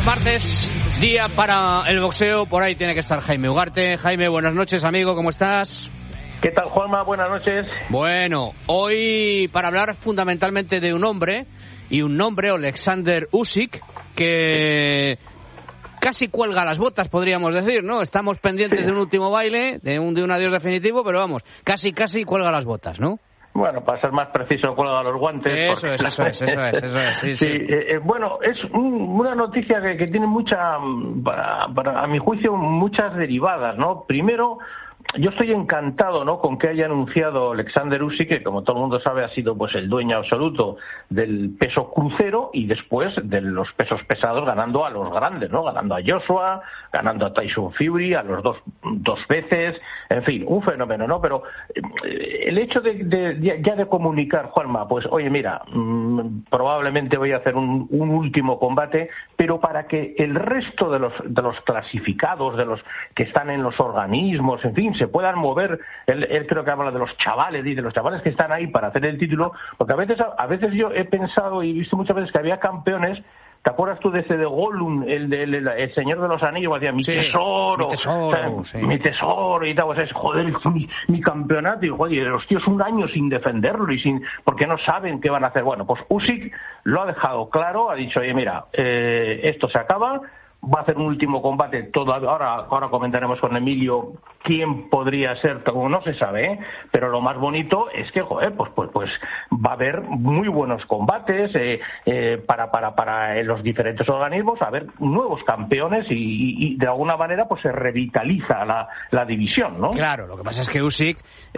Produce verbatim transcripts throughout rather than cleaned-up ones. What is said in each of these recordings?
Martes, día para el boxeo, por ahí tiene que estar Jaime Ugarte. Jaime, buenas noches, amigo, ¿cómo estás? ¿Qué tal, Juanma? Buenas noches. Bueno, hoy para hablar fundamentalmente de un hombre, y un nombre, Alexander Usyk, que casi cuelga las botas, podríamos decir, ¿no? Estamos pendientes sí. de un último baile, de un, de un adiós definitivo, pero vamos, casi, casi cuelga las botas, ¿no? Bueno, para ser más preciso, cuelga los guantes. Eso porque... es, eso es, eso es, eso es, sí, sí. sí. Eh, bueno, es un, una noticia que, que tiene mucha, para, para, a mi juicio, muchas derivadas, ¿no? Primero, yo estoy encantado, ¿no?, con que haya anunciado Alexander Usyk, que como todo el mundo sabe ha sido pues el dueño absoluto del peso crucero y después de los pesos pesados, ganando a los grandes, ¿no? Ganando a Joshua, ganando a Tyson Fury, a los dos dos veces, en fin, un fenómeno, ¿no? Pero eh, el hecho de, de ya de comunicar, Juanma, pues oye, mira, mmm, probablemente voy a hacer un, un último combate, pero para que el resto de los de los clasificados, de los que están en los organismos, en fin, se puedan mover, él, él creo que habla de los chavales, y de los chavales que están ahí para hacer el título, porque a veces a veces yo he pensado y he visto muchas veces que había campeones. ¿Te acuerdas tú de ese de Gollum, el, de, el, el señor de los anillos? Decía, mi sí, tesoro, mi tesoro, o sea, sí. mi tesoro y tal, o sea, es, joder, mi, mi campeonato, y joder, los tíos un año sin defenderlo y sin, porque no saben qué van a hacer. Bueno, pues Usyk lo ha dejado claro, ha dicho, oye, mira, eh, esto se acaba, va a hacer un último combate, todo, ahora, ahora comentaremos con Emilio quién podría ser, como no se sabe, ¿eh? Pero lo más bonito es que, joder, pues pues pues va a haber muy buenos combates eh, eh, para para para los diferentes organismos, a haber nuevos campeones y, y, y de alguna manera pues se revitaliza la, la división, ¿no? Claro, lo que pasa es que Usyk,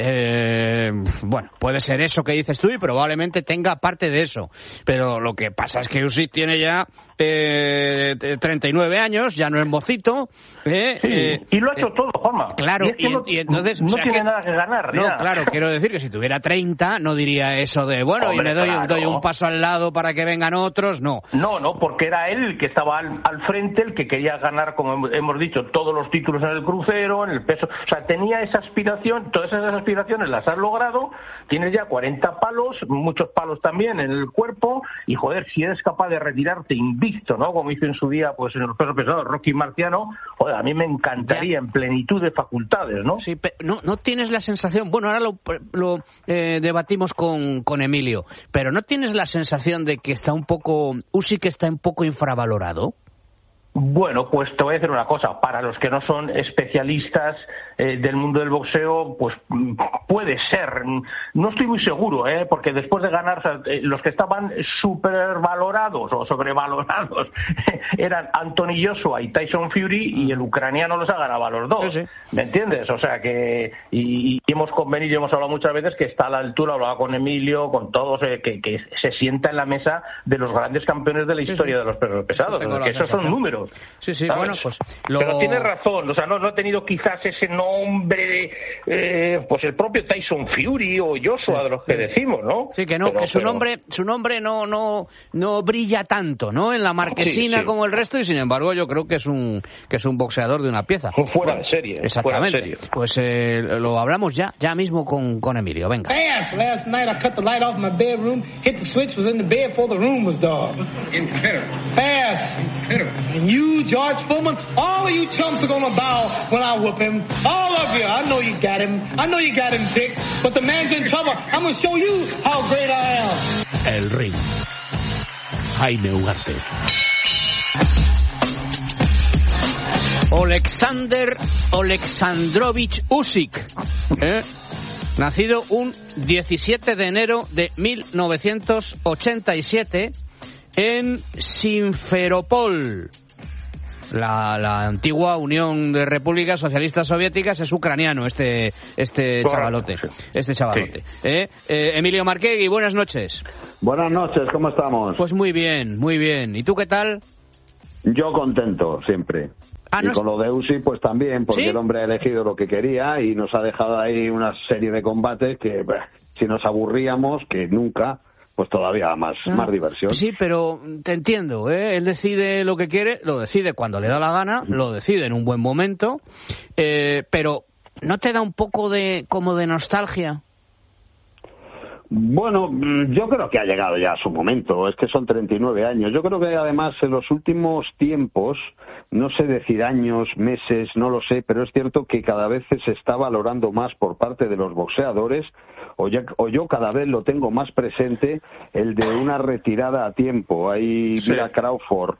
eh, bueno, puede ser eso que dices tú y probablemente tenga parte de eso, pero lo que pasa es que Usyk tiene ya eh, treinta y nueve años, ya no es mocito, eh, sí, eh, y lo ha hecho eh, todo, Juanma. Claro, y, es que y, no, y entonces no o sea tiene que, nada que ganar. No, ya. claro, quiero decir que si tuviera treinta no diría eso de, bueno, Hombre, y me doy, claro. doy un paso al lado para que vengan otros, no. No, no, porque era él el que estaba al, al frente, el que quería ganar, como hemos dicho, todos los títulos en el crucero, en el peso, o sea, tenía esa aspiración, todas esas aspiraciones las has logrado, tienes ya cuarenta palos, muchos palos también en el cuerpo, y joder, si eres capaz de retirarte invicto, ¿no?, como hizo en su día, pues en los pesos pesados, Rocky Marciano, joder, a mí me encantaría ya. en plenitud de facultades, ¿no? Sí, pero no, no tienes la sensación, bueno, ahora lo, lo eh, debatimos con, con Emilio, pero ¿no tienes la sensación de que está un poco, Usyk está un poco infravalorado? Bueno, pues te voy a decir una cosa, para los que no son especialistas eh, del mundo del boxeo, pues puede ser, no estoy muy seguro, ¿eh? Porque después de ganar, o sea, los que estaban supervalorados o sobrevalorados eran Anthony Joshua y Tyson Fury, y el ucraniano los ha ganado a los dos, sí, sí. ¿Me entiendes? O sea que, y, y hemos convenido, y hemos hablado muchas veces que está a la altura, hablaba con Emilio, con todos, eh, que, que se sienta en la mesa de los grandes campeones de la historia sí, sí. de los pesos pesados, o sea, que esos son números. Sí, sí, ¿sabes? bueno, pues... Lo... Pero tienes razón, o sea, no, no ha tenido quizás ese nombre de, eh, pues el propio Tyson Fury o Joshua, sí, de los que decimos, ¿no? Sí, que no, pero, que su pero... nombre su nombre no no no brilla tanto, ¿no?, en la marquesina sí, sí. como el resto, y sin embargo yo creo que es un que es un boxeador de una pieza. Fuera bueno, de serie. Exactamente. Fuera de serie. Pues eh, lo hablamos ya, ya mismo con, con Emilio, venga. Fast. Last night I cut the light off my bedroom, hit the switch, was in the bed before the room was dark. Incredible. Fast. Incredible. You, George Foreman, all of you chumps are gonna bow when I whoop him. All of you. I know you got him. I know you got him, Dick. But the man's in trouble. I'm gonna show you how great I am. El ring. Jaime Ugarte. Alexander Alexandrovich Usyk, ¿eh? nacido un diecisiete de enero de mil novecientos ochenta y siete en Simferopol. La, la antigua Unión de Repúblicas Socialistas Soviéticas. Es ucraniano este este Correcto. chavalote este chavalote sí. ¿Eh? Eh, Emilio Marquegui, buenas noches. Buenas noches, ¿cómo estamos? Pues muy bien, muy bien. ¿Y tú qué tal? Yo contento siempre. Ah, y no con es... lo de Usyk pues también, porque ¿Sí? el hombre ha elegido lo que quería y nos ha dejado ahí una serie de combates que bah, si nos aburríamos, que nunca, pues todavía más, ah, más diversión. Sí, pero te entiendo, ¿eh? Él decide lo que quiere, lo decide cuando le da la gana, uh-huh. lo decide en un buen momento, eh, pero ¿no te da un poco de como de nostalgia? Bueno, yo creo que ha llegado ya a su momento, es que son treinta y nueve años. Yo creo que además en los últimos tiempos, no sé decir años, meses, no lo sé, pero es cierto que cada vez se está valorando más por parte de los boxeadores, o, ya, o yo cada vez lo tengo más presente, el de una retirada a tiempo. Ahí sí. Mira Crawford.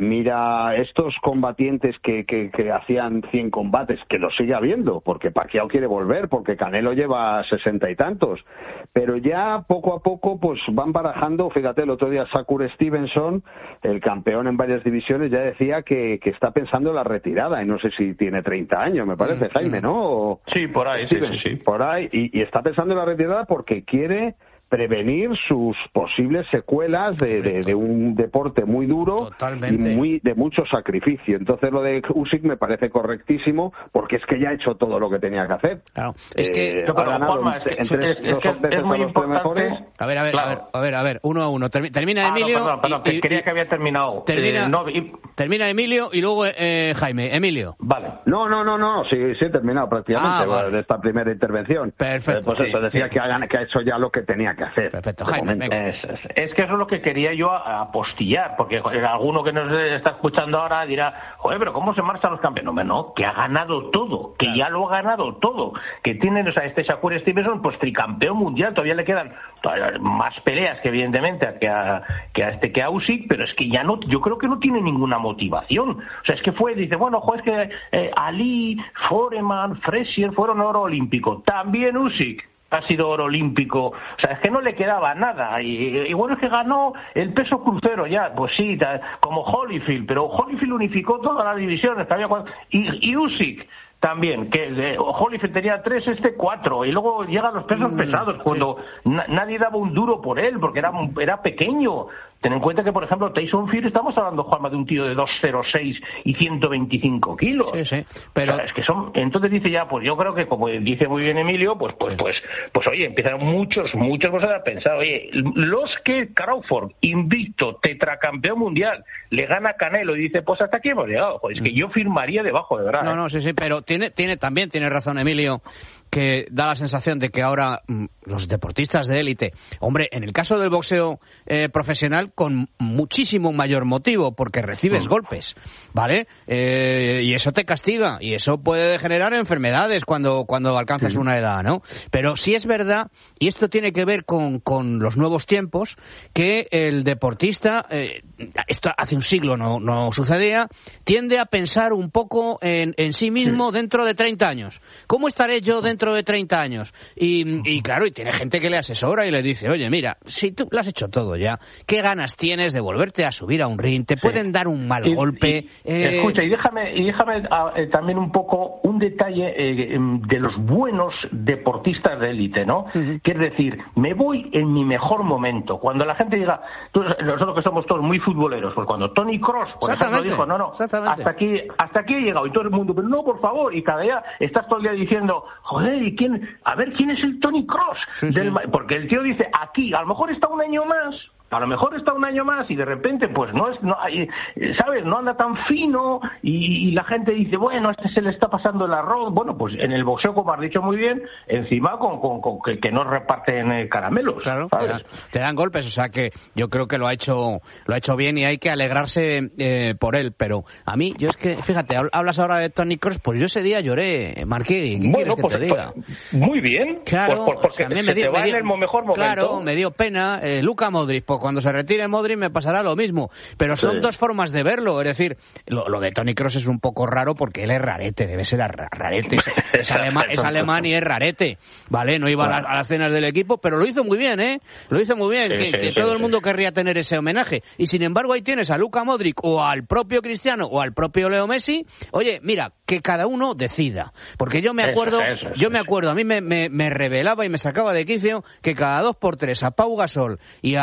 Mira estos combatientes que, que, que hacían cien combates, que lo sigue habiendo, porque Pacquiao quiere volver, porque Canelo lleva sesenta y tantos, pero ya poco a poco pues van barajando. Fíjate, el otro día Shakur Stevenson, el campeón en varias divisiones, ya decía que, que está pensando en la retirada, y no sé si tiene treinta años, me parece, Jaime, ¿no? O, sí, por ahí, sí, sí, sí. Por ahí, y, y está pensando en la retirada porque quiere prevenir sus posibles secuelas de, de, de un deporte muy duro. Totalmente. Y muy de mucho sacrificio. Entonces lo de Usyk me parece correctísimo, porque es que ya ha hecho todo lo que tenía que hacer. Claro. Es que eh, ha ganado Juanma, en, es, en tres, es, es, que es, es muy importante. A ver, a ver, claro. a ver, a ver, a ver, uno a uno. Termina ah, Emilio. No, perdón, perdón, y, y, creía que había terminado. Termina, eh, no, y... termina Emilio y luego eh, Jaime. Emilio. Vale. No, no, no, no, sí, sí he terminado prácticamente ah, vale. de esta primera intervención. Perfecto. Eh, pues sí, eso, decía sí. que, ha, que ha hecho ya lo que tenía que hacer. Perfecto, Jaime. Es, es, es que eso es lo que quería yo apostillar, porque joder, alguno que nos está escuchando ahora dirá, joder, pero ¿cómo se marchan los campeones? No, no, que ha ganado todo, que claro. ya lo ha ganado todo, que tienen, o sea, este Shakur Stevenson, pues tricampeón mundial, todavía le quedan todavía más peleas que evidentemente que a, que a este que a Usyk, pero es que ya no, yo creo que no tiene ninguna motivación. O sea, es que fue, dice, bueno, joder, es que eh, Ali, Foreman, Frazier fueron oro olímpico, también Usyk ha sido oro olímpico, o sea, es que no le quedaba nada, y, y bueno, es que ganó el peso crucero ya, pues sí, como Holyfield, pero Holyfield unificó todas las divisiones, había cuatro, y, y Usyk también, que eh, Holyfield tenía tres, este cuatro, y luego llegan los pesos mm, pesados, cuando sí. na- nadie daba un duro por él, porque era, era pequeño. Ten en cuenta que, por ejemplo, Tyson Fury, estamos hablando, Juanma, de un tío de doscientos seis y ciento veinticinco kilos. Sí, sí, pero... O sea, es que son... Entonces dice ya, pues yo creo que, como dice muy bien Emilio, pues, pues, pues, pues oye, empiezan muchos, muchos cosas a pensar. Oye, los que Crawford, invicto, tetracampeón mundial, le gana a Canelo y dice, pues hasta aquí hemos llegado. Joder, es que yo firmaría debajo, de verdad. No, ¿eh? no, sí, sí, pero tiene, tiene también tiene razón Emilio, que da la sensación de que ahora mmm, los deportistas de élite, hombre, en el caso del boxeo eh, profesional, con muchísimo mayor motivo, porque recibes mm. golpes, ¿vale? Eh, y eso te castiga, y eso puede generar enfermedades cuando, cuando alcanzas sí. una edad, ¿no? Pero sí es verdad, y esto tiene que ver con, con los nuevos tiempos, que el deportista, eh, esto hace un siglo no, no sucedía, tiende a pensar un poco en, en sí mismo sí. dentro de treinta años. ¿Cómo estaré yo dentro de treinta años? Y, y claro, y tiene gente que le asesora y le dice, oye, mira, si tú lo has hecho todo ya, ¿qué ganas tienes de volverte a subir a un ring? Te sí. pueden dar un mal y, golpe. Y, eh... Escucha, y déjame, y déjame a, eh, también un poco un detalle eh, de los buenos deportistas de élite, ¿no? Uh-huh. Que es decir, me voy en mi mejor momento. Cuando la gente diga, tú, nosotros que somos todos muy futboleros, pues cuando Tony Cross, por ejemplo, dijo, no, no, hasta aquí, hasta aquí he llegado, y todo el mundo, pero no, por favor, y cada día estás todo el día diciendo, joder, ¿y quién? A ver, ¿quién es el Tony Cross? Sí, del... sí. Porque el tío dice, aquí, a lo mejor está un año más, a lo mejor está un año más y de repente pues no es, no hay, sabes, no anda tan fino y, y la gente dice, bueno, a este se le está pasando el arroz. Bueno, pues en el boxeo, como has dicho muy bien, encima con, con, con que, que no reparten eh, caramelos, claro, ¿sabes? Te, dan, te dan golpes, o sea que yo creo que lo ha hecho lo ha hecho bien y hay que alegrarse eh, por él, pero a mí, yo es que, fíjate, hablas ahora de Tony Cross, pues yo ese día lloré, Marquí, ¿qué bueno, quieres que pues, te diga? Pues, muy bien, claro, por, por, porque o sea, a mí se me dio, te va me dio, en el mejor momento. Claro, me dio pena, eh, Luka Modric, pues cuando se retire Modric me pasará lo mismo, pero son sí. dos formas de verlo, es decir, lo, lo de Tony Cross es un poco raro porque él es rarete, debe ser rarete, es, es, alema, es alemán y es rarete, ¿vale? No iba a, la, a las cenas del equipo, pero lo hizo muy bien, ¿eh? Lo hizo muy bien, sí, que, sí, que sí, todo sí, el mundo sí. querría tener ese homenaje, y sin embargo ahí tienes a Luka Modric o al propio Cristiano o al propio Leo Messi, oye, mira, que cada uno decida, porque yo me acuerdo, eso, eso, yo me acuerdo, a mí me, me, me revelaba y me sacaba de quicio que cada dos por tres a Pau Gasol y a Rafa Nadal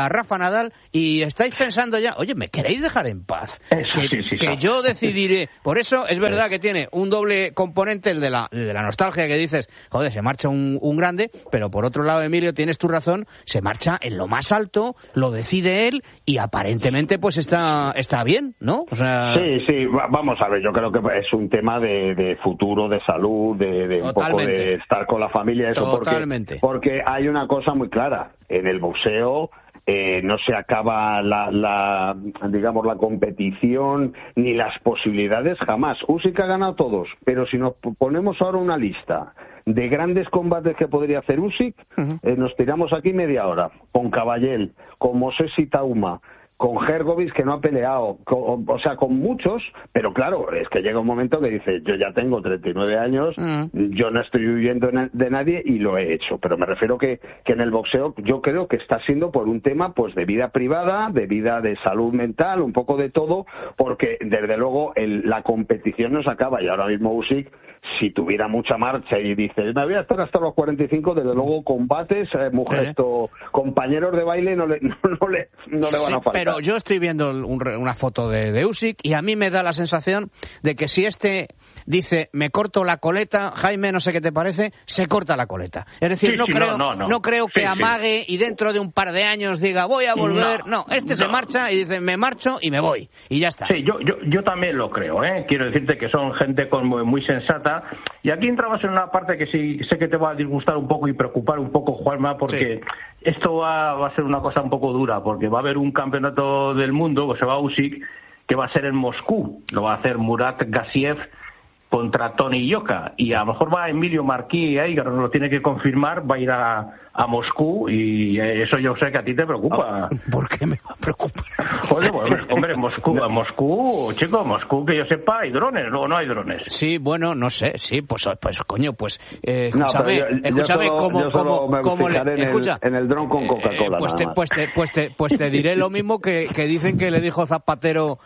Nadal y estáis pensando ya, oye, ¿me queréis dejar en paz? Eso, que sí, sí, que sí. yo decidiré. Por eso es verdad que tiene un doble componente, el de la, el de la nostalgia, que dices, joder, se marcha un, un grande, pero por otro lado, Emilio, tienes tu razón, se marcha en lo más alto, lo decide él y aparentemente pues está, está bien, ¿no? O sea... Sí, sí, vamos a ver, yo creo que es un tema de, de futuro, de salud, de, de un poco de estar con la familia, eso. Totalmente. Porque, porque hay una cosa muy clara, en el boxeo eh, no se acaba la, la, digamos, la competición ni las posibilidades jamás. Usyk ha ganado todos, pero si nos ponemos ahora una lista de grandes combates que podría hacer Usyk, uh-huh. eh, nos tiramos aquí media hora, con Caballel, con Moses Itauma, con Hrgović, que no ha peleado, con, o sea, con muchos, pero claro, es que llega un momento que dice, yo ya tengo treinta y nueve años, mm. yo no estoy huyendo de nadie y lo he hecho, pero me refiero que, que en el boxeo yo creo que está siendo por un tema pues de vida privada, de vida de salud mental, un poco de todo, porque desde luego el, la competición no se acaba y ahora mismo Usyk, si tuviera mucha marcha y dice, me voy a estar hasta los cuarenta y cinco, desde luego combates, eh, mujeres, esto, compañeros de baile no le, no, no le, no le van sí, a faltar. Pero yo estoy viendo un, una foto de, de Usyk y a mí me da la sensación de que si este dice, me corto la coleta, Jaime, no sé qué te parece, se corta la coleta. Es decir, sí, no, sí, creo, no, no, no. no creo que sí, amague sí. y dentro de un par de años diga, voy a volver. No, no este no. se marcha y dice, me marcho y me voy. Y ya está. Sí, yo, yo, yo también lo creo, ¿eh? Quiero decirte que son gente con, muy, muy sensata. Y aquí entramos en una parte que sí sé que te va a disgustar un poco y preocupar un poco, Juanma, porque sí. esto va, va a ser una cosa un poco dura, porque va a haber un campeonato del mundo, que se va a Usyk, que va a ser en Moscú. Lo va a hacer Murat Gassiev contra Tony Yoka, y a lo mejor va Emilio Marquí ahí, que nos lo tiene que confirmar, va a ir a, a Moscú, y eso yo sé que a ti te preocupa. ¿Por qué me va a preocupar? Joder, pues, hombre, Moscú, Moscú, chico, Moscú, que yo sepa, hay drones, no, no hay drones. Sí, bueno, no sé, sí, pues, pues coño, pues, eh, no, escúchame, yo, escúchame yo solo, cómo, yo solo cómo, me cómo le, en escucha, el, en el dron con Coca-Cola, eh, pues, nada te, más. pues, te, pues, te, pues te diré lo mismo que, que dicen que le dijo Zapatero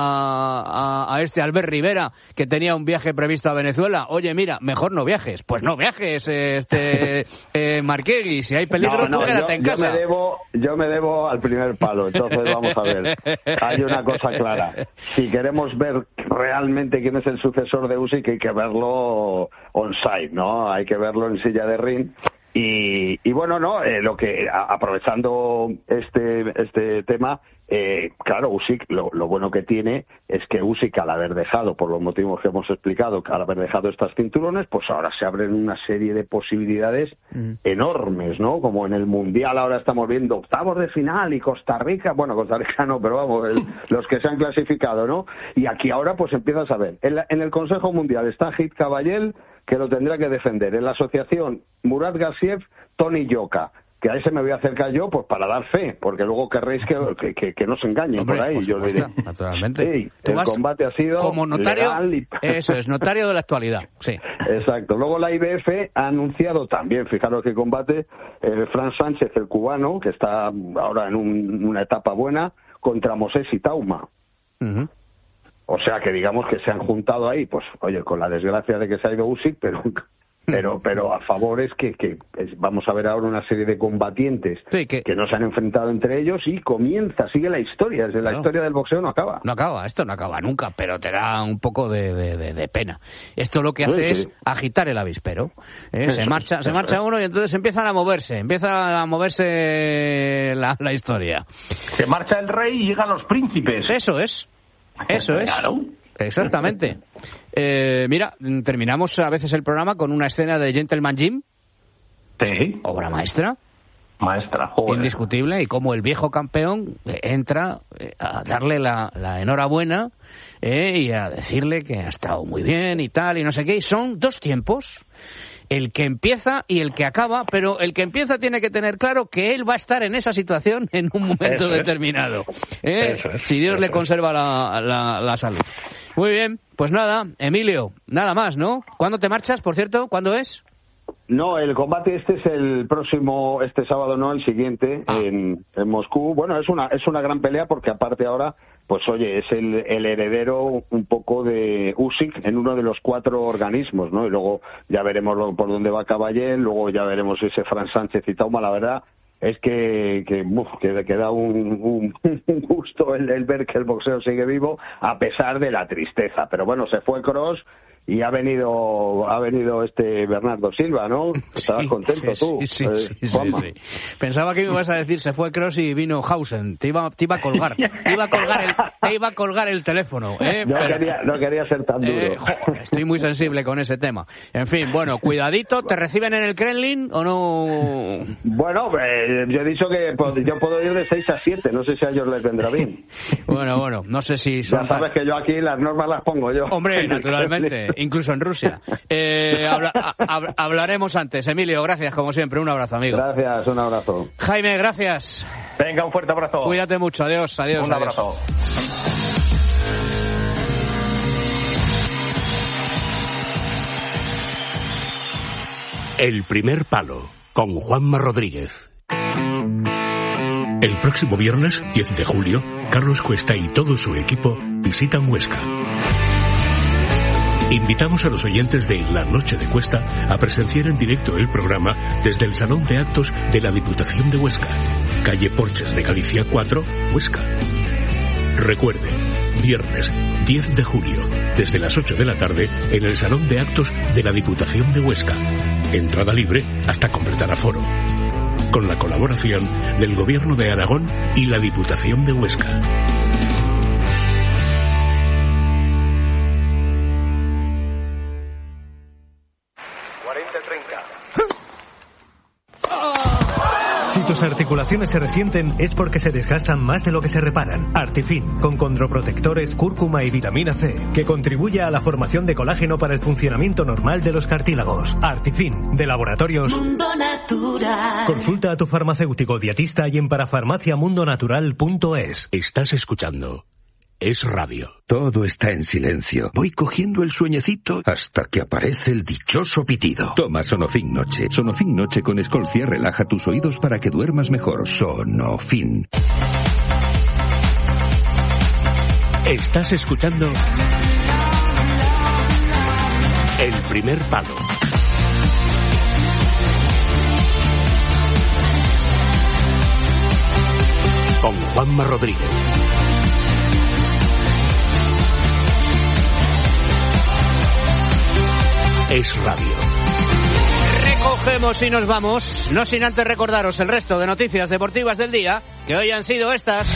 a, a, a este Albert Rivera, que tenía un viaje previsto a Venezuela. Oye, mira, mejor no viajes. Pues no viajes, este eh, Marquegui, si hay peligro, no, no, tú quédate yo, en casa. Yo me, debo, yo me debo al primer palo, entonces vamos a ver. Hay una cosa clara. Si queremos ver realmente quién es el sucesor de Usyk, hay que verlo on-site, ¿no? Hay que verlo en silla de ring. Y, y bueno, no, eh, lo que a, aprovechando este este tema, eh, claro, Usyk, lo, lo bueno que tiene es que Usyk, al haber dejado, por los motivos que hemos explicado, al haber dejado estas cinturones, pues ahora se abren una serie de posibilidades mm. enormes, ¿no? Como en el Mundial ahora estamos viendo octavos de final y Costa Rica, bueno, Costa Rica no, pero vamos, el, los que se han clasificado, ¿no? Y aquí ahora pues empiezas a ver, en, la, en el Consejo Mundial está Hit Caballel, que lo tendrá que defender. En la asociación, Murat Gassiev, Tony Yoka, que a ese me voy a acercar yo pues para dar fe, porque luego querréis que, que, que no se engañen. Hombre, por ahí. Por yo diré, naturalmente. Sí, el combate ha sido como notario, legal y... Eso es, notario de la actualidad. Sí. Exacto. Luego la I B F ha anunciado también, fijaros que combate, eh, Fran Sánchez, el cubano, que está ahora en un, una etapa buena, contra Moses Itauma. Uh-huh. O sea que digamos que se han juntado ahí, pues oye, con la desgracia de que se ha ido Usyk, pero pero pero a favor es que, que es, vamos a ver ahora una serie de combatientes sí, que... que no se han enfrentado entre ellos y comienza, sigue la historia, desde claro. La historia del boxeo no acaba. No acaba, esto no acaba nunca, pero te da un poco de, de, de, de pena. Esto lo que hace sí, sí. es agitar el avispero. ¿eh? Se marcha se marcha uno y entonces empiezan a moverse, empieza a moverse la, la historia. Se marcha el rey y llegan los príncipes. Eso es. Eso es. Claro. Exactamente. Eh, mira, terminamos a veces el programa con una escena de Gentleman Jim. Sí. Obra maestra. Maestra, joder. Indiscutible. Y como el viejo campeón entra a darle la, la enhorabuena eh, y a decirle que ha estado muy bien y tal y no sé qué. Y son dos tiempos. El que empieza y el que acaba, pero el que empieza tiene que tener claro que él va a estar en esa situación en un momento Eso determinado. ¿eh? Eso es. Si Dios Eso le es. conserva la, la, la salud. Muy bien, pues nada, Emilio, nada más, ¿no? ¿Cuándo te marchas, por cierto? ¿Cuándo es? No, el combate este es el próximo, este sábado no, el siguiente, ah. en, en Moscú. Bueno, es una es una gran pelea porque aparte ahora, pues oye, es el, el heredero un poco de Usyk en uno de los cuatro organismos, ¿no? Y luego ya veremos lo, por dónde va Caballel, luego ya veremos ese Fran Sánchez y Tauma. La verdad es que que, uf, que, que da un, un, un gusto el, el ver que el boxeo sigue vivo a pesar de la tristeza. Pero bueno, se fue Kroos y ha venido ha venido este Bernardo Silva, ¿no? Estabas sí, contento sí, tú, sí, eh, sí, sí, sí. Pensaba que me ibas a decir se fue Kroos y vino Hausen. Te iba, te iba a colgar, te iba a colgar el, te iba a colgar el teléfono. ¿eh? No, Pero, quería, no quería ser tan duro. Eh, jo, estoy muy sensible con ese tema. En fin, bueno, cuidadito. ¿Te reciben en el Kremlin o no? Bueno, eh, yo he dicho que yo puedo ir de seis a siete. No sé si a ellos les vendrá bien. Bueno, bueno, no sé si son... Ya sabes que yo aquí las normas las pongo yo. Hombre, naturalmente. Incluso en Rusia. Eh, habla, hab, hablaremos antes. Emilio, gracias como siempre. Un abrazo, amigo. Gracias, un abrazo. Jaime, gracias. Venga, un fuerte abrazo. Cuídate mucho. Adiós, adiós. Un abrazo. Adiós. El primer palo, con Juanma Rodríguez. El próximo viernes, diez de julio, Carlos Cuesta y todo su equipo visitan Huesca. Invitamos a los oyentes de La Noche de Cuesta a presenciar en directo el programa desde el Salón de Actos de la Diputación de Huesca, calle Porches de Galicia cuatro, Huesca. Recuerde, viernes diez de julio, desde las ocho de la tarde, en el Salón de Actos de la Diputación de Huesca. Entrada libre hasta completar aforo. Con la colaboración del Gobierno de Aragón y la Diputación de Huesca. Si tus articulaciones se resienten es porque se desgastan más de lo que se reparan. Artifin, con condroprotectores, cúrcuma y vitamina C, que contribuye a la formación de colágeno para el funcionamiento normal de los cartílagos. Artifin, de Laboratorios Mundo Natural. Consulta a tu farmacéutico dietista y en parafarmaciamundonatural punto es. Estás escuchando Es Radio. Todo está en silencio. Voy cogiendo el sueñecito hasta que aparece el dichoso pitido. Toma Sonofin Noche. Sonofin Noche con Escolcia relaja tus oídos para que duermas mejor. Sonofin. Estás escuchando El primer palo. Con Juanma Rodríguez. Es Radio. Recogemos y nos vamos, no sin antes recordaros el resto de noticias deportivas del día, que hoy han sido estas.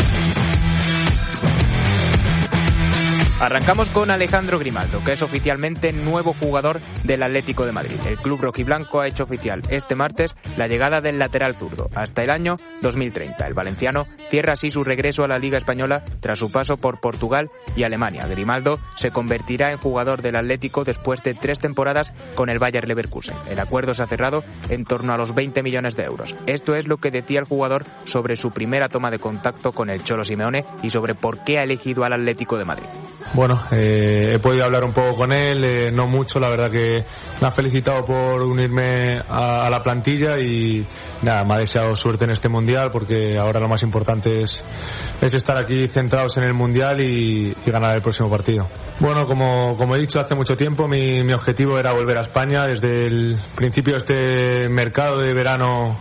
Arrancamos con Alejandro Grimaldo, que es oficialmente nuevo jugador del Atlético de Madrid. El club rojiblanco ha hecho oficial este martes la llegada del lateral zurdo hasta el año dos mil treinta. El valenciano cierra así su regreso a la Liga Española tras su paso por Portugal y Alemania. Grimaldo se convertirá en jugador del Atlético después de tres temporadas con el Bayer Leverkusen. El acuerdo se ha cerrado en torno a los veinte millones de euros. Esto es lo que decía el jugador sobre su primera toma de contacto con el Cholo Simeone y sobre por qué ha elegido al Atlético de Madrid. Bueno, eh, he podido hablar un poco con él, eh, no mucho, la verdad que me ha felicitado por unirme a, a la plantilla y nada, me ha deseado suerte en este Mundial porque ahora lo más importante es, es estar aquí centrados en el Mundial y, y ganar el próximo partido. Bueno, como, como he dicho hace mucho tiempo, mi, mi objetivo era volver a España. Desde el principio de este mercado de verano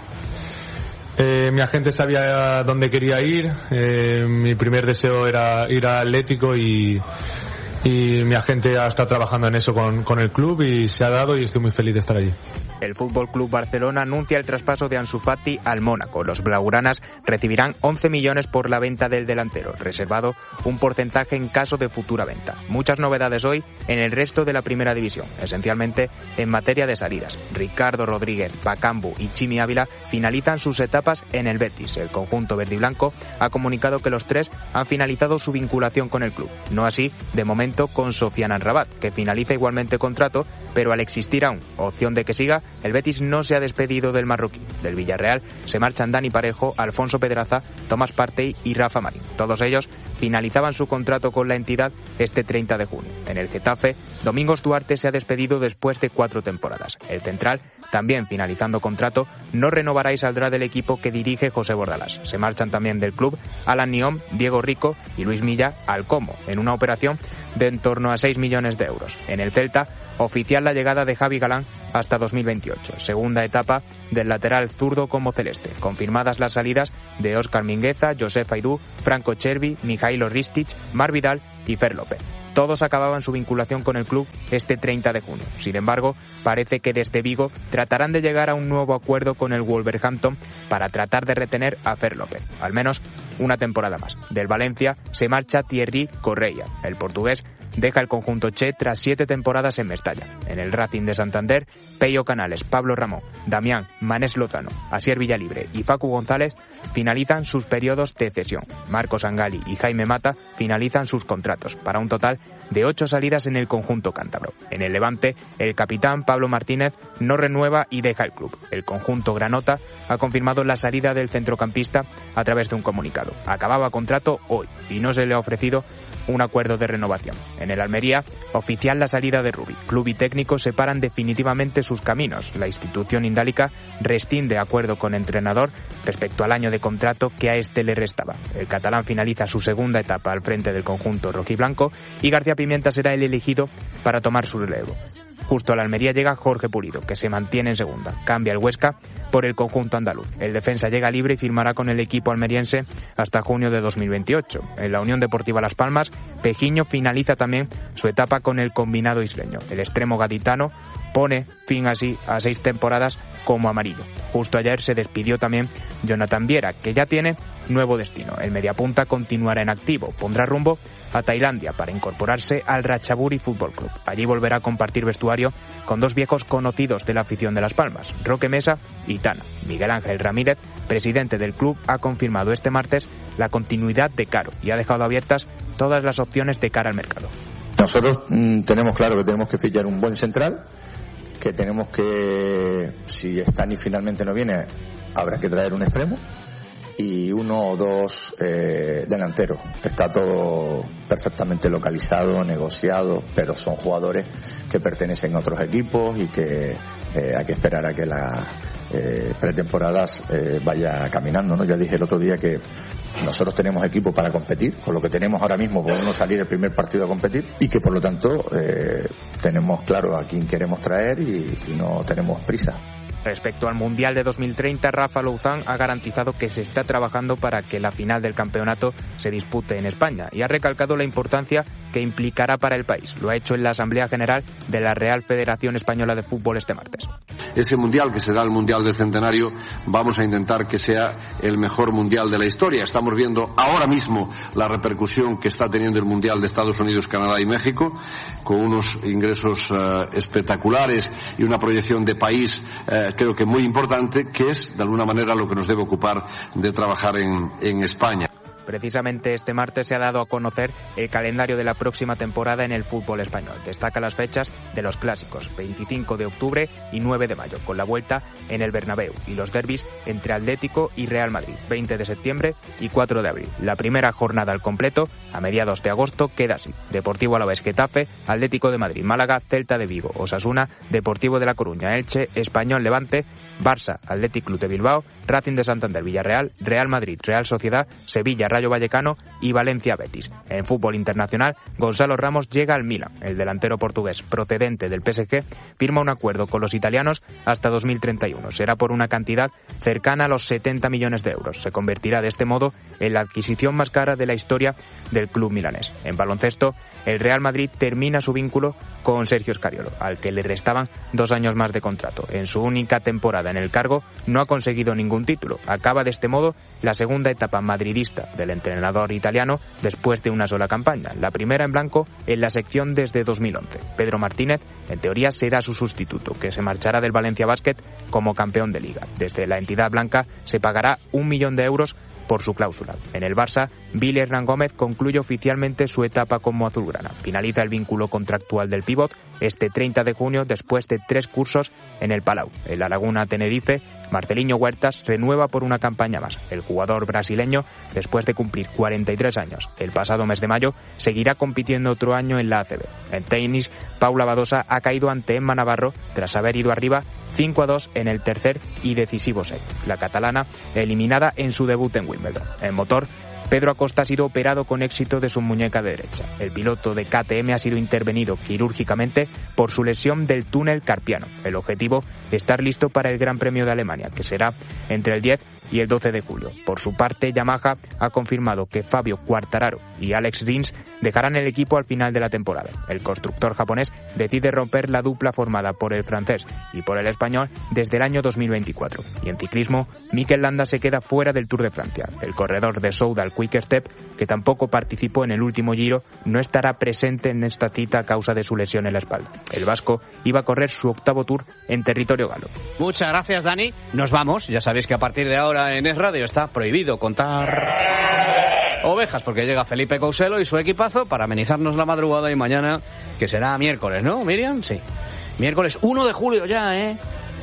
Eh, mi agente sabía dónde quería ir, eh, mi primer deseo era ir al Atlético y, y mi agente ha estado trabajando en eso con, con el club y se ha dado y estoy muy feliz de estar allí. El F C Barcelona anuncia el traspaso de Ansu Fati al Mónaco. Los blaugranas recibirán once millones por la venta del delantero, reservado un porcentaje en caso de futura venta. Muchas novedades hoy en el resto de la primera división, esencialmente en materia de salidas. Ricardo Rodríguez, Bakambu y Chimi Ávila finalizan sus etapas en el Betis. El conjunto verdiblanco ha comunicado que los tres han finalizado su vinculación con el club. No así, de momento, con Sofiane Amrabat, que finaliza igualmente contrato, pero al existir aún opción de que siga, el Betis no se ha despedido del marroquí. Del Villarreal se marchan Dani Parejo, Alfonso Pedraza, Tomás Partey y Rafa Marín. Todos ellos finalizaban su contrato con la entidad este treinta de junio. En el Getafe, Domingos Duarte se ha despedido después de cuatro temporadas. El central, también finalizando contrato, no renovará y saldrá del equipo que dirige José Bordalás. Se marchan también del club Alan Niom, Diego Rico y Luis Milla al Como, en una operación de en torno a seis millones de euros. En el Celta, oficial la llegada de Javi Galán hasta dos mil veintiocho, segunda etapa del lateral zurdo como celeste. Confirmadas las salidas de Óscar Mingueza, Josef Aidú, Franco Cervi, Mijailo Ristic, Mar Vidal y Fer López. Todos acababan su vinculación con el club este treinta de junio. Sin embargo, parece que desde Vigo tratarán de llegar a un nuevo acuerdo con el Wolverhampton para tratar de retener a Fer López, al menos una temporada más. Del Valencia se marcha Thierry Correia. El portugués deja el conjunto che tras siete temporadas en Mestalla. En el Racing de Santander, Peyo Canales, Pablo Ramón, Damián, Manés Lozano, Asier Villalibre y Facu González finalizan sus periodos de cesión. Marcos Angali y Jaime Mata finalizan sus contratos, para un total de ocho salidas en el conjunto cántabro. En el Levante, el capitán Pablo Martínez no renueva y deja el club. El conjunto granota ha confirmado la salida del centrocampista a través de un comunicado. Acababa contrato hoy y no se le ha ofrecido un acuerdo de renovación. En el Almería, oficial la salida de Rubi. Club y técnico separan definitivamente sus caminos. La institución indálica rescinde acuerdo con entrenador respecto al año de contrato que a este le restaba. El catalán finaliza su segunda etapa al frente del conjunto rojiblanco y García Pimienta será el elegido para tomar su relevo. Justo a la Almería llega Jorge Pulido, que se mantiene en segunda. Cambia el Huesca por el conjunto andaluz. El defensa llega libre y firmará con el equipo almeriense hasta junio de dos mil veintiocho. En la Unión Deportiva Las Palmas, Pejiño finaliza también su etapa con el combinado isleño. El extremo gaditano pone fin así a seis temporadas como amarillo. Justo ayer se despidió también Jonathan Viera, que ya tiene nuevo destino. El mediapunta continuará en activo, pondrá rumbo a Tailandia para incorporarse al Ratchaburi Fútbol Club. Allí volverá a compartir vestuario con dos viejos conocidos de la afición de Las Palmas, Roque Mesa y Tana. Miguel Ángel Ramírez, presidente del club, ha confirmado este martes la continuidad de Caro y ha dejado abiertas todas las opciones de cara al mercado. Nosotros mmm, tenemos claro que tenemos que fichar un buen central, que tenemos que, si Stani finalmente no viene, habrá que traer un extremo y uno o dos eh, delanteros. Está todo perfectamente localizado, negociado, pero son jugadores que pertenecen a otros equipos y que eh, hay que esperar a que la eh, pretemporadas eh, vaya caminando, ¿no? Ya dije el otro día que nosotros tenemos equipo para competir, con lo que tenemos ahora mismo podemos salir el primer partido a competir y que por lo tanto eh, tenemos claro a quién queremos traer y, y no tenemos prisa. Respecto al Mundial de dos mil treinta, Rafa Louzán ha garantizado que se está trabajando para que la final del campeonato se dispute en España y ha recalcado la importancia que implicará para el país. Lo ha hecho en la Asamblea General de la Real Federación Española de Fútbol este martes. Ese Mundial, que será el Mundial del Centenario, vamos a intentar que sea el mejor Mundial de la historia. Estamos viendo ahora mismo la repercusión que está teniendo el Mundial de Estados Unidos, Canadá y México, con unos ingresos uh, espectaculares y una proyección de país uh, creo que muy importante, que es de alguna manera lo que nos debe ocupar de trabajar en, en España. Precisamente este martes se ha dado a conocer el calendario de la próxima temporada en el fútbol español. Destaca las fechas de los clásicos, veinticinco de octubre y nueve de mayo, con la vuelta en el Bernabéu, y los derbis entre Atlético y Real Madrid, veinte de septiembre y cuatro de abril. La primera jornada al completo, a mediados de agosto, queda así: Deportivo Alavés Getafe, Atlético de Madrid Málaga, Celta de Vigo Osasuna, Deportivo de La Coruña Elche, Español Levante, Barça Athletic Club de Bilbao, Racing de Santander Villarreal, Real Madrid Real Sociedad, Sevilla Rayo Vallecano y Valencia Betis. En fútbol internacional, Gonzalo Ramos llega al Milan. El delantero portugués procedente del P S G firma un acuerdo con los italianos hasta dos mil treinta y uno. Será por una cantidad cercana a los setenta millones de euros. Se convertirá de este modo en la adquisición más cara de la historia del club milanés. En baloncesto, el Real Madrid termina su vínculo con Sergio Scariolo, al que le restaban dos años más de contrato. En su única temporada en el cargo no ha conseguido ningún título. Acaba de este modo la segunda etapa madridista del entrenador italiano después de una sola campaña, la primera en blanco en la sección desde dos mil once. Pedro Martínez, en teoría, será su sustituto, que se marchará del Valencia Basket como campeón de liga. Desde la entidad blanca se pagará un millón de euros por su cláusula. En el Barça, Billy Hernán Gómez concluye oficialmente su etapa como azulgrana. Finaliza el vínculo contractual del pívot este treinta de junio después de tres cursos en el Palau. En la Laguna Tenerife, Marceliño Huertas renueva por una campaña más. El jugador brasileño, después de cumplir cuarenta y tres años el pasado mes de mayo, seguirá compitiendo otro año en la A C B. En tenis, Paula Badosa ha caído ante Emma Navarro tras haber ido arriba cinco a dos en el tercer y decisivo set. La catalana eliminada en su debut en Wimbledon. En motor, Pedro Acosta ha sido operado con éxito de su muñeca derecha. El piloto de K T M ha sido intervenido quirúrgicamente por su lesión del túnel carpiano. El objetivo, estar listo para el Gran Premio de Alemania, que será entre el diez y el doce de julio. Por su parte, Yamaha ha confirmado que Fabio Quartararo y Alex Rins dejarán el equipo al final de la temporada. El constructor japonés decide romper la dupla formada por el francés y por el español desde el año dos mil veinticuatro. Y en ciclismo, Mikel Landa se queda fuera del Tour de Francia. El corredor de Soudal Quick Step, que tampoco participó en el último Giro, no estará presente en esta cita a causa de su lesión en la espalda. El vasco iba a correr su octavo Tour en territorio galo. Muchas gracias, Dani. Nos vamos. Ya sabéis que a partir de ahora en Es Radio está prohibido contar ovejas, porque llega Felipe Couselo y su equipazo para amenizarnos la madrugada, y mañana, que será miércoles, ¿no, Miriam? Sí. Miércoles uno de julio ya, ¿eh?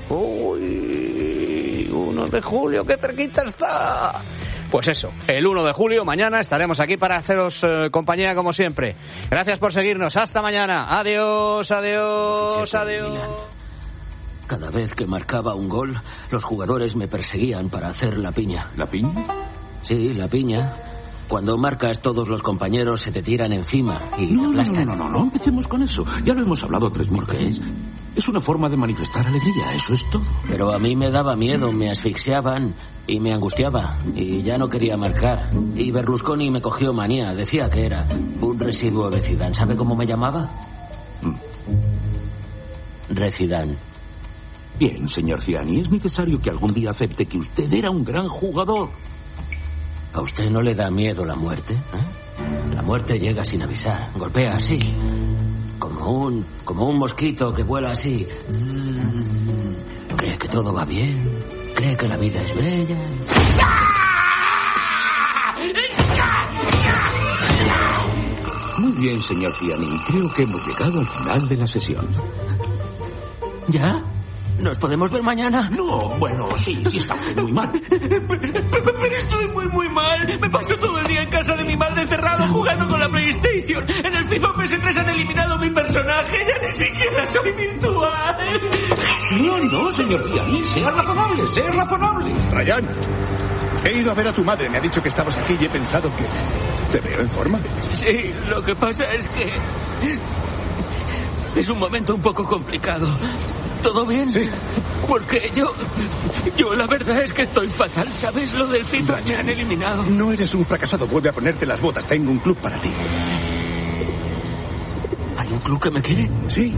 Uy, uno de julio, qué cerquita está. Pues eso, el uno de julio, mañana estaremos aquí para haceros eh, compañía como siempre. Gracias por seguirnos, hasta mañana. Adiós, adiós, adiós. Cada vez que marcaba un gol, los jugadores me perseguían para hacer la piña. ¿La piña? Sí, la piña. Cuando marcas, todos los compañeros se te tiran encima y no, te aplastan. No, no, no, no, no empecemos con eso. Ya lo hemos hablado tres mil veces. Es una forma de manifestar alegría, eso es todo. Pero a mí me daba miedo, me asfixiaban y me angustiaba. Y ya no quería marcar. Y Berlusconi me cogió manía. Decía que era un residuo de Zidane. ¿Sabe cómo me llamaba? Mm. Rezidane. Bien, señor Ziani, es necesario que algún día acepte que usted era un gran jugador. ¿A usted no le da miedo la muerte? ¿Eh? La muerte llega sin avisar, golpea así, como un, como un mosquito que vuela así. Cree que todo va bien, cree que la vida es bella. Muy bien, señor Ziani, creo que hemos llegado al final de la sesión. ¿Ya? ¿Nos podemos ver mañana? No, bueno, sí, sí está muy mal. Pero estoy muy, muy mal. Me paso todo el día en casa de mi madre encerrado jugando con la PlayStation. En el FIFA P S tres han eliminado mi personaje. Ya ni siquiera soy virtual. No, no, señor Ziani, sea razonable, sea razonable. Ryan, he ido a ver a tu madre. Me ha dicho que estabas aquí y he pensado que te veo en forma. Sí, lo que pasa es que es un momento un poco complicado. ¿Todo bien? Sí. Porque yo... Yo la verdad es que estoy fatal, ¿sabes? Lo del FIFA me han eliminado. No eres un fracasado, vuelve a ponerte las botas. Tengo un club para ti. ¿Hay un club que me quiere? Sí.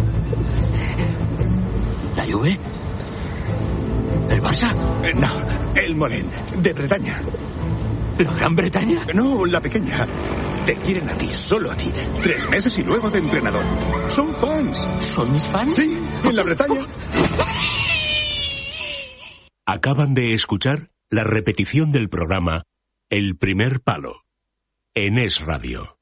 ¿La Juve? ¿El Barça? Eh, no, el Molén, de Bretaña. ¿La Gran Bretaña? No, la pequeña. Te quieren a ti, solo a ti. Tres meses y luego de entrenador. Son fans. ¿Son mis fans? Sí, en la Bretaña. Acaban de escuchar la repetición del programa El Primer Palo en Es Radio.